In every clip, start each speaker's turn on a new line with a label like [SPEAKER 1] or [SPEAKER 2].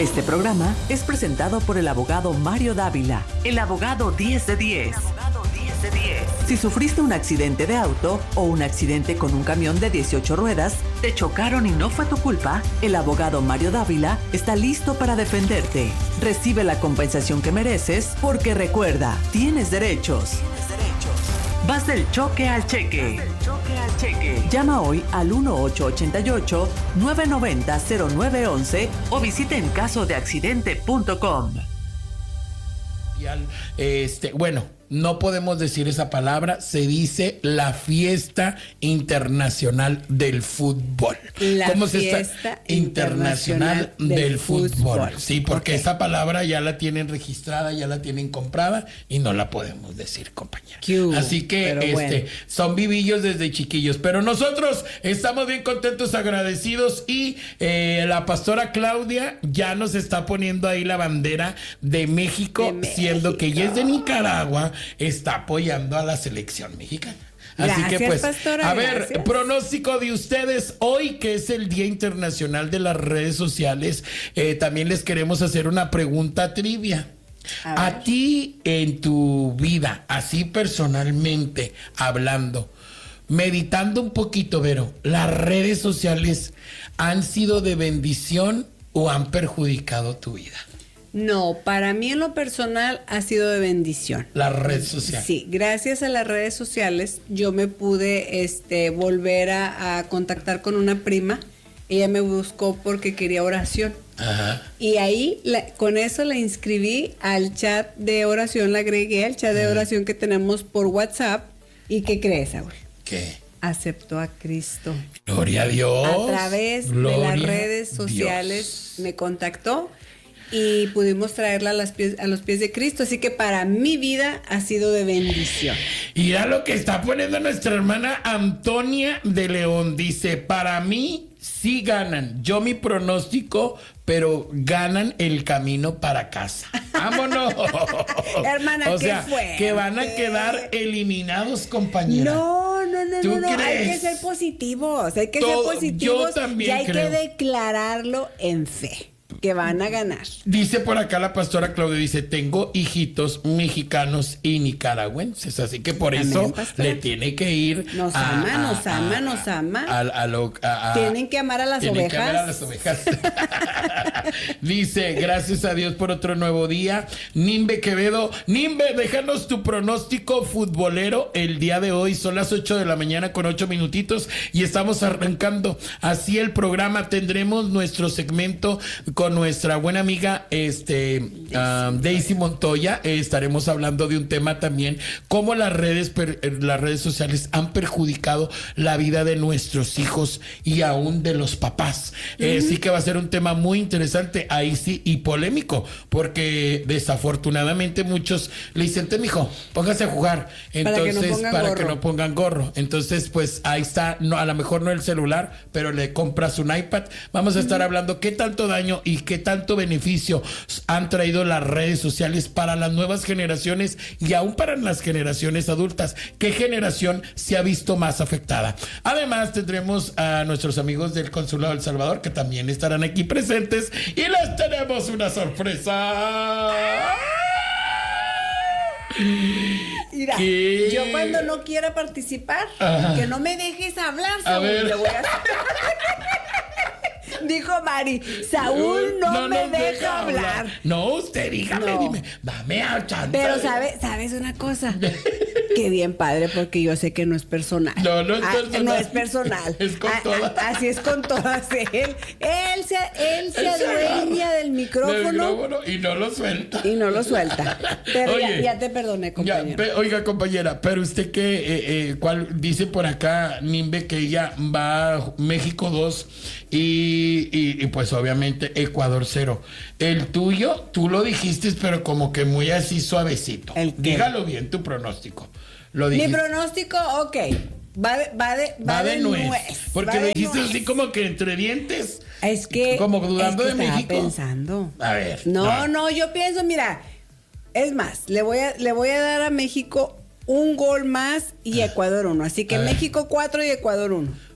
[SPEAKER 1] Este programa es presentado por el abogado Mario Dávila, el abogado 10 de 10. Si sufriste un accidente de auto o un accidente con un camión de 18 ruedas, te chocaron y no fue tu culpa, el abogado Mario Dávila está listo para defenderte. Recibe la compensación que mereces porque recuerda, tienes derechos. Vas del choque al cheque. Llama hoy al 1-888-990-0911 o visita encasodeaccidente.com.
[SPEAKER 2] Bueno, no podemos decir esa palabra, se dice la fiesta internacional del fútbol.
[SPEAKER 3] ¿Cómo se está?
[SPEAKER 2] Internacional del fútbol. Sí, porque esa palabra ya la tienen registrada, ya la tienen comprada y no la podemos decir, compañera. Así que son vivillos desde chiquillos. Pero nosotros estamos bien contentos, agradecidos y la pastora Claudia ya nos está poniendo ahí la bandera de México, siendo que ella es de Nicaragua, está apoyando a la selección mexicana. Así que pues, pastora, ver, pronóstico de ustedes hoy, que es el Día Internacional de las Redes Sociales. También les queremos hacer una pregunta trivia. A ti, en tu vida, así personalmente hablando, meditando un poquito, Vero, ¿las redes sociales han sido de bendición o han perjudicado tu vida?
[SPEAKER 3] No, para mí en lo personal ha sido de bendición.
[SPEAKER 2] La red social.
[SPEAKER 3] Sí, gracias a las redes sociales yo me pude volver a contactar con una prima. Ella me buscó porque quería oración. Ajá. Y ahí con eso la inscribí al chat de oración, la agregué al chat de oración que tenemos por WhatsApp. ¿Y qué crees, Saúl?
[SPEAKER 2] ¿Qué?
[SPEAKER 3] Aceptó a Cristo.
[SPEAKER 2] Gloria a Dios.
[SPEAKER 3] A través de las redes sociales me contactó. Y pudimos traerla a los pies de Cristo. Así que para mi vida ha sido de bendición.
[SPEAKER 2] Y ya lo que está poniendo nuestra hermana Antonia de León. Dice, para mí sí ganan. Yo mi pronóstico, pero ganan el camino para casa. ¡Vámonos!
[SPEAKER 3] Hermana,
[SPEAKER 2] o sea, que van a quedar eliminados, compañera.
[SPEAKER 3] No.
[SPEAKER 2] ¿Crees?
[SPEAKER 3] Hay que ser positivos. Hay que ser positivos.
[SPEAKER 2] Yo también
[SPEAKER 3] y hay que declararlo en fe. Que van a ganar.
[SPEAKER 2] Dice por acá la pastora Claudia, dice, tengo hijitos mexicanos y nicaragüenses, así que por eso le tiene que ir.
[SPEAKER 3] Nos ama. Tienen que amar a las ovejas.
[SPEAKER 2] Dice, gracias a Dios por otro nuevo día. Nimbe Quevedo, Nimbe, déjanos tu pronóstico futbolero el día de hoy. Son las 8 de la mañana con 8 minutitos y estamos arrancando así el programa. Tendremos nuestro segmento con nuestra buena amiga Daisy Montoya. Estaremos hablando de un tema también, cómo las redes sociales han perjudicado la vida de nuestros hijos y aún de los papás. Sí que va a ser un tema muy interesante, ahí sí, y polémico, porque desafortunadamente muchos le dicen, mijo, póngase a jugar. Entonces, para que no pongan gorro. Entonces, pues ahí está, no, a lo mejor no el celular, pero le compras un iPad. Vamos a estar hablando qué tanto daño y qué tanto beneficio han traído las redes sociales para las nuevas generaciones y aún para las generaciones adultas. ¿Qué generación se ha visto más afectada? Además, tendremos a nuestros amigos del Consulado de El Salvador que también estarán aquí presentes y les tenemos una sorpresa.
[SPEAKER 3] Mira, yo cuando no quiera participar, que no me dejes hablar, Saúl, le voy a Dijo Mari, Saúl no me deja hablar.
[SPEAKER 2] No, usted dígame, dime, dame a chance.
[SPEAKER 3] Pero ¿sabes una cosa? Qué bien padre, porque yo sé que no es personal.
[SPEAKER 2] No es personal.
[SPEAKER 3] No es personal.
[SPEAKER 2] Es con todas.
[SPEAKER 3] Así es con todas. Él se adueña del micrófono.
[SPEAKER 2] Y no lo suelta.
[SPEAKER 3] Pero oye, ya te perdoné, compañera.
[SPEAKER 2] Oiga, compañera, pero usted ¿cuál dice por acá, Nimbe, que ella va a México 2 y pues obviamente Ecuador 0. El tuyo, tú lo dijiste, pero como que muy así suavecito. Dígalo bien, tu pronóstico. Mi
[SPEAKER 3] pronóstico, ok. Va de nuez.
[SPEAKER 2] Porque lo dijiste así como que entre dientes.
[SPEAKER 3] Es que
[SPEAKER 2] como dudando de México.
[SPEAKER 3] Pensando.
[SPEAKER 2] A ver.
[SPEAKER 3] No, yo pienso, mira, es más, le voy a dar a México un gol más y Ecuador 1. Así que México 4 y Ecuador 1.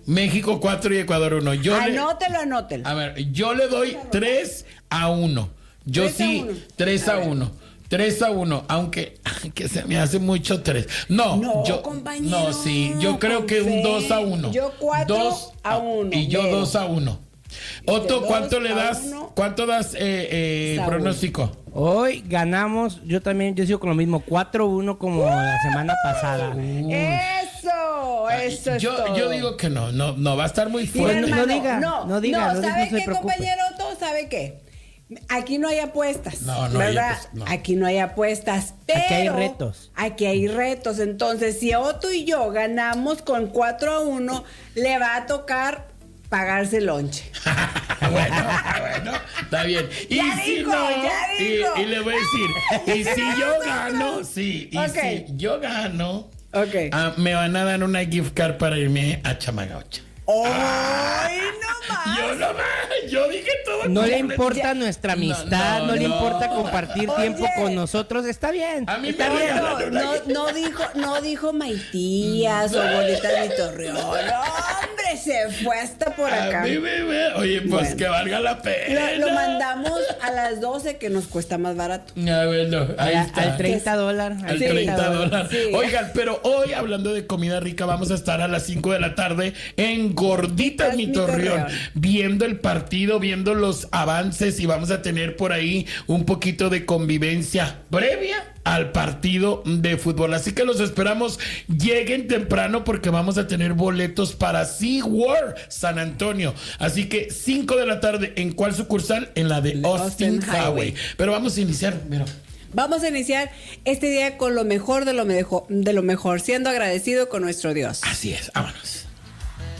[SPEAKER 2] México 4 y Ecuador 1.
[SPEAKER 3] Anótelo.
[SPEAKER 2] A ver, yo le doy 3-1. Yo
[SPEAKER 3] 3 a
[SPEAKER 2] sí,
[SPEAKER 3] 1.
[SPEAKER 2] 3-1. 3-1, aunque que se me hace mucho 3. No,
[SPEAKER 3] compañero,
[SPEAKER 2] no, sí, yo creo que un 2-1.
[SPEAKER 3] Yo 4-1.
[SPEAKER 2] Y yo 2-1. Otto, ¿cuánto le das?
[SPEAKER 3] 1.
[SPEAKER 2] ¿Cuánto das pronóstico?
[SPEAKER 4] Hoy ganamos, yo sigo con lo mismo, 4-1 como la semana pasada.
[SPEAKER 3] Eso es todo.
[SPEAKER 2] Yo digo que no va a estar muy fuerte.
[SPEAKER 4] No diga,
[SPEAKER 3] ¿sabe
[SPEAKER 4] se
[SPEAKER 3] qué,
[SPEAKER 4] preocupe.
[SPEAKER 3] compañero Otto? ¿Sabe qué? Aquí no hay apuestas.
[SPEAKER 2] No,
[SPEAKER 3] ¿verdad?
[SPEAKER 2] no.
[SPEAKER 3] Aquí no hay apuestas, pero
[SPEAKER 4] aquí hay retos.
[SPEAKER 3] Aquí hay retos. Entonces, si Otto y yo ganamos con 4-1, le va a tocar pagarse el lonche.
[SPEAKER 2] Bueno, está bien. Y
[SPEAKER 3] Ya
[SPEAKER 2] si
[SPEAKER 3] dijo,
[SPEAKER 2] no,
[SPEAKER 3] ya dijo.
[SPEAKER 2] y le voy a decir, y si yo gano, sí, y
[SPEAKER 3] Ok.
[SPEAKER 2] si yo gano,
[SPEAKER 3] Ok.
[SPEAKER 2] me van a dar una gift card para irme a Chamagaucha.
[SPEAKER 3] ¡Ay, no más!
[SPEAKER 2] Yo dije todo.
[SPEAKER 4] No le
[SPEAKER 2] completo.
[SPEAKER 4] importa nuestra amistad, no le importa compartir tiempo con nosotros, está bien.
[SPEAKER 2] A mí
[SPEAKER 4] está
[SPEAKER 2] me
[SPEAKER 4] bien.
[SPEAKER 2] regalaron una
[SPEAKER 3] No dijo Maitías o Bolitas de Torreón. No, hombre, se fue hasta por acá.
[SPEAKER 2] Oye, pues
[SPEAKER 3] Bueno.
[SPEAKER 2] que valga la pena.
[SPEAKER 3] Lo mandamos a las 12, que nos cuesta más barato.
[SPEAKER 2] Bueno, ahí está.
[SPEAKER 4] Al $30.
[SPEAKER 2] Al
[SPEAKER 3] Sí.
[SPEAKER 2] $30.
[SPEAKER 3] Sí.
[SPEAKER 2] Oigan, pero hoy, hablando de comida rica, vamos a estar a las 5 de la tarde en Gorditas Mi Torreón, viendo el partido, viendo los avances, y vamos a tener por ahí un poquito de convivencia previa al partido de fútbol. Así que los esperamos, lleguen temprano porque vamos a tener boletos para SeaWorld San Antonio. Así que 5 de la tarde, ¿en cuál sucursal? En la de Austin Highway. Pero vamos a iniciar, mira.
[SPEAKER 3] Vamos a iniciar este día con lo mejor de lo mejor, siendo agradecido con nuestro Dios.
[SPEAKER 2] Así es, vámonos.